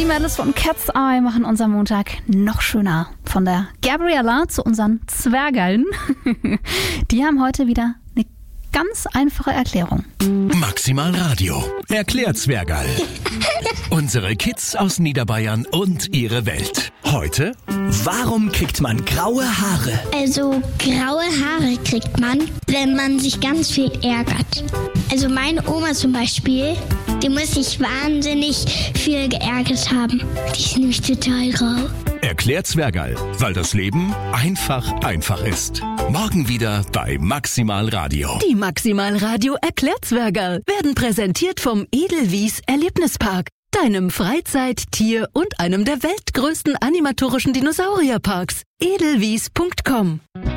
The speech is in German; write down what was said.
Die Mädels von Cat's Eye machen unseren Montag noch schöner. Von der Gabriella zu unseren Zwergeln. Die haben heute wieder eine ganz einfache Erklärung. Maximal Radio. Erklärt Zwergerl. Unsere Kids aus Niederbayern und ihre Welt. Heute: Warum kriegt man graue Haare? Also graue Haare kriegt man, wenn man sich ganz viel ärgert. Also meine Oma zum Beispiel, die muss sich wahnsinnig viel geärgert haben. Die ist nämlich total grau. Erklärt Zwergerl, weil das Leben einfach ist. Morgen wieder bei Maximal Radio. Die Maximal Radio Erklärzwergerl werden präsentiert vom Edelwies Erlebnispark, deinem Freizeit-, Tier- und einem der weltgrößten animatorischen Dinosaurierparks. Edelwies.com